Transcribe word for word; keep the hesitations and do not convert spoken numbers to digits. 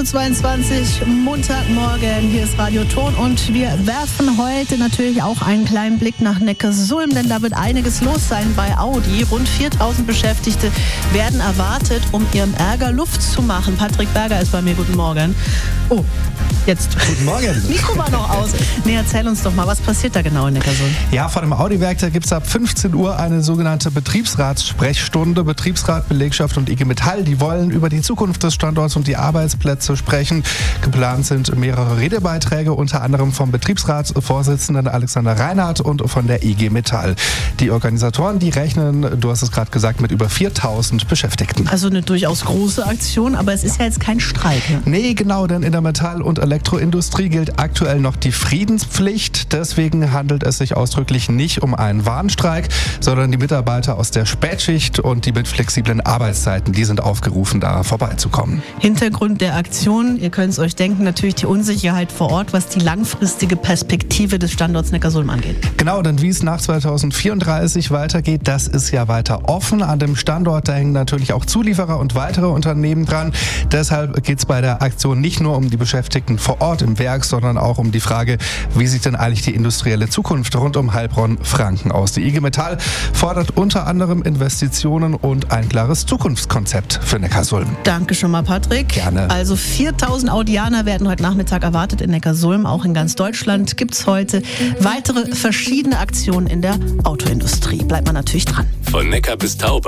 zweiundzwanzig, Montagmorgen, hier ist Radio Ton und wir werfen heute natürlich auch einen kleinen Blick nach Neckarsulm, denn da wird einiges los sein bei Audi. Rund viertausend Beschäftigte werden erwartet, um ihrem Ärger Luft zu machen. Patrick Berger ist bei mir, guten Morgen. Oh, jetzt. Guten Morgen. Mikro mal noch aus. Nee, erzähl uns doch mal, was passiert da genau in Neckarsulm? Ja, vor dem Audi-Werk, da gibt es ab fünfzehn Uhr eine sogenannte Betriebsratssprechstunde. Betriebsrat, Belegschaft und I G Metall, die wollen über die Zukunft des Standorts und die Arbeitsplätze sprechen. Geplant sind mehrere Redebeiträge, unter anderem vom Betriebsratsvorsitzenden Alexander Reinhardt und von der I G Metall. Die Organisatoren, die rechnen, du hast es gerade gesagt, mit über viertausend Beschäftigten. Also eine durchaus große Aktion, aber es ist ja jetzt kein Streik. Ne? Nee, genau, denn in der Metall- und Elektroindustrie gilt aktuell noch die Friedenspflicht. Deswegen handelt es sich ausdrücklich nicht um einen Warnstreik, sondern die Mitarbeiter aus der Spätschicht und die mit flexiblen Arbeitszeiten, die sind aufgerufen, da vorbeizukommen. Hintergrund der Aktion, ihr könnt es euch denken, natürlich die Unsicherheit vor Ort, was die langfristige Perspektive des Standorts Neckarsulm angeht. Genau, denn wie es nach zweitausendvierunddreißig weitergeht, das ist ja weiter offen. An dem Standort, da hängen natürlich auch Zulieferer und weitere Unternehmen dran. Deshalb geht es bei der Aktion nicht nur um die Beschäftigten vor Ort im Werk, sondern auch um die Frage, wie sieht denn eigentlich die industrielle Zukunft rund um Heilbronn-Franken aus. Die I G Metall fordert unter anderem Investitionen und ein klares Zukunftskonzept für Neckarsulm. Danke schon mal, Patrick. Gerne. Also viertausend Audianer werden heute Nachmittag erwartet in Neckarsulm. Auch in ganz Deutschland gibt es heute weitere verschiedene Aktionen in der Autoindustrie. Bleibt man natürlich dran. Von Neckar bis Tauber.